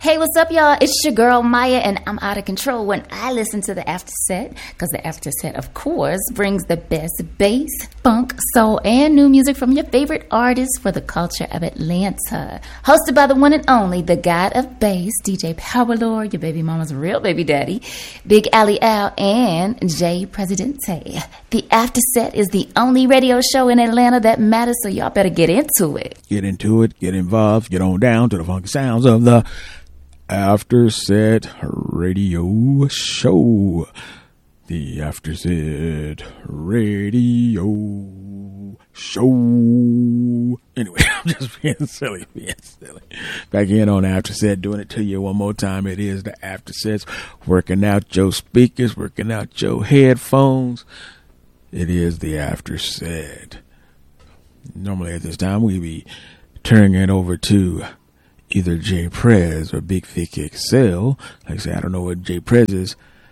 Hey, what's up, y'all? It's your girl, Maya, and I'm out of control when I listen to the After Set, because the After Set, of course, brings the best bass, funk, soul, and new music from your favorite artists for the culture of Atlanta. Hosted by the one and only, the god of bass, DJ Power Lord, your baby mama's real baby daddy, Big Ali Al, and Jay Presidente. The After Set is the only radio show in Atlanta that matters, so y'all better get into it. Get into it, get involved, get on down to the funky sounds of the After Set Radio Show. The After Set Radio Show. Anyway, I'm just being silly. Back in on After Set, doing it to you one more time. It is the After Sets. Working out your speakers, working out your headphones. It is the After Set. Normally at this time, we be turning it over to either Jay Prez or Big Vic XL. Like I said, I don't know what Jay Prez's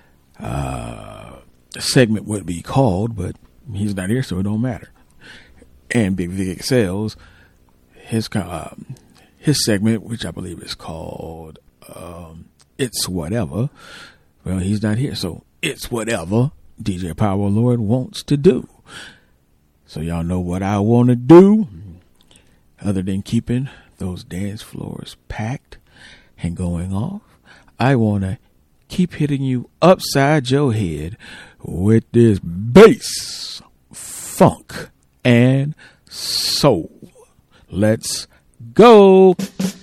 segment would be called, but he's not here, so it don't matter. And Big Vic XL's his segment, which I believe is called It's Whatever. Well, he's not here, so it's whatever DJ Power Lord wants to do. So y'all know what I want to do, other than keeping those dance floors packed and going off. I want to keep hitting you upside your head with this bass, funk, and soul. Let's go.